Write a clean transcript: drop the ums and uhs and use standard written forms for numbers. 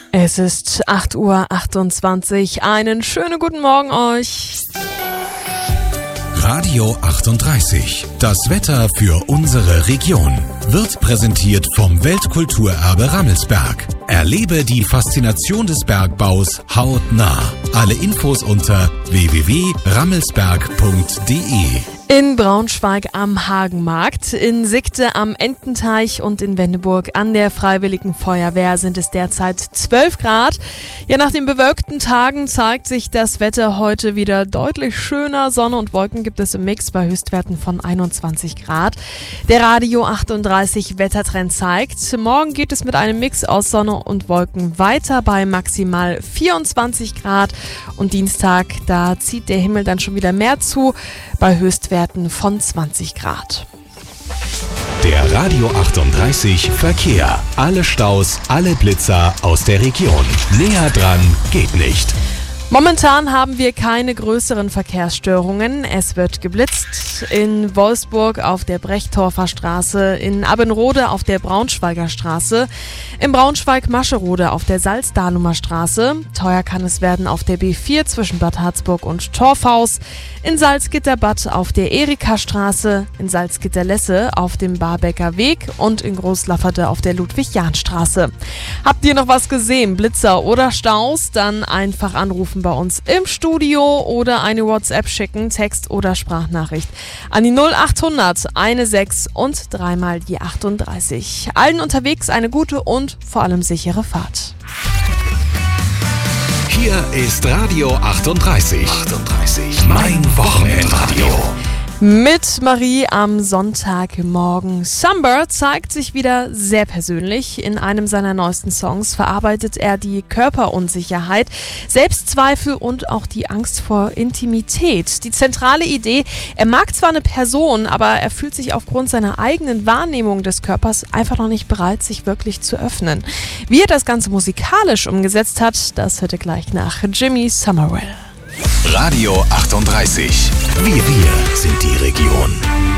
Es ist 8:28 Uhr. Einen schönen guten Morgen euch. Radio 38. Das Wetter für unsere Region wird präsentiert vom Weltkulturerbe Rammelsberg. Erlebe die Faszination des Bergbaus hautnah. Alle Infos unter www.rammelsberg.de. In Braunschweig am Hagenmarkt, in Sigte am Ententeich und in Wendeburg an der Freiwilligen Feuerwehr sind es derzeit 12 Grad. Ja, nach den bewölkten Tagen zeigt sich das Wetter heute wieder deutlich schöner. Sonne und Wolken gibt es im Mix bei Höchstwerten von 21 Grad. Der Radio 38 Wettertrend zeigt, morgen geht es mit einem Mix aus Sonne und Wolken weiter bei maximal 24 Grad. Und Dienstag, da zieht der Himmel dann schon wieder mehr zu bei Höchstwerten von 20 Grad. Der Radio 38 Verkehr. Alle Staus, alle Blitzer aus der Region. Näher dran geht nicht. Momentan haben wir keine größeren Verkehrsstörungen. Es wird geblitzt in Wolfsburg auf der Brechtorfer Straße, in Abbenrode auf der Braunschweiger Straße, in Braunschweig-Mascherode auf der Salzdalumer Straße. Teuer kann es werden auf der B4 zwischen Bad Harzburg und Torfhaus, in Salzgitter-Bad auf der Erika-Straße, in Salzgitter-Lesse auf dem Barbecker Weg und in Großlafferte auf der Ludwig-Jahn-Straße. Habt ihr noch was gesehen, Blitzer oder Staus? Dann einfach anrufen bei uns im Studio oder eine WhatsApp schicken, Text- oder Sprachnachricht an die 0800 16 und dreimal die 38. Allen unterwegs eine gute und vor allem sichere Fahrt. Hier ist Radio 38. Mein Wochenendradio. Mit Marie am Sonntagmorgen. Summer zeigt sich wieder sehr persönlich. In einem seiner neuesten Songs verarbeitet er die Körperunsicherheit, Selbstzweifel und auch die Angst vor Intimität. Die zentrale Idee, er mag zwar eine Person, aber er fühlt sich aufgrund seiner eigenen Wahrnehmung des Körpers einfach noch nicht bereit, sich wirklich zu öffnen. Wie er das Ganze musikalisch umgesetzt hat, das hört ihr gleich nach Jimmy Somerville. Radio 38. Wir sind die Region.